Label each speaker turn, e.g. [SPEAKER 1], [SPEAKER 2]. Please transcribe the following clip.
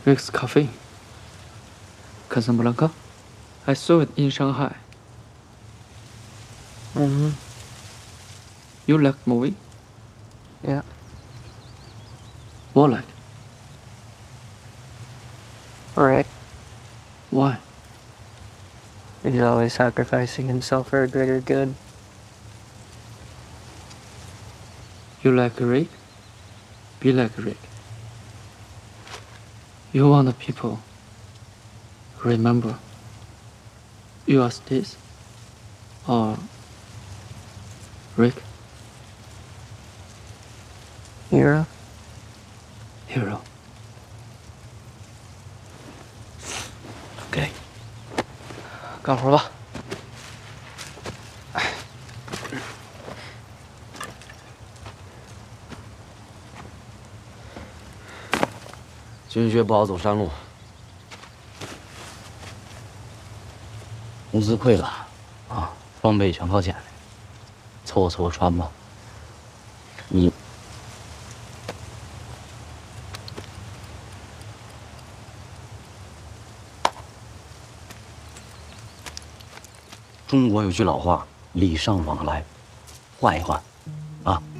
[SPEAKER 1] Rick's Cafe, Casablanca. I saw it in Shanghai.
[SPEAKER 2] Mm-hmm.
[SPEAKER 1] You like movie?
[SPEAKER 2] Yeah.
[SPEAKER 1] What like?
[SPEAKER 2] Rick.
[SPEAKER 1] Why?
[SPEAKER 2] He's always sacrificing himself for a greater good.
[SPEAKER 1] You like Rick? Be like Rick. You want the people remember you are Steve or Rick?
[SPEAKER 2] Hero?
[SPEAKER 1] Hero.
[SPEAKER 2] OK，干活吧。
[SPEAKER 3] 军靴不好走山路，物资匮了啊，装备全靠捡来，凑合凑合穿吧。你中国有句老话，礼尚往来，换一换，啊。